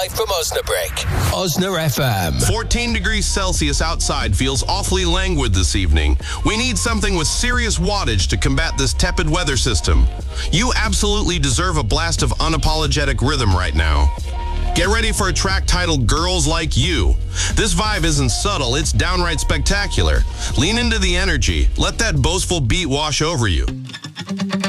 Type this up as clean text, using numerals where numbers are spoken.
live from Osnabrück. Osna FM. 14 degrees Celsius outside feels awfully languid this evening. We need something with serious wattage to combat this tepid weather system. You absolutely deserve a blast of unapologetic rhythm right now. Get ready for a track titled Girls Like You. This vibe isn't subtle, it's downright spectacular. Lean into the energy. Let that boastful beat wash over you.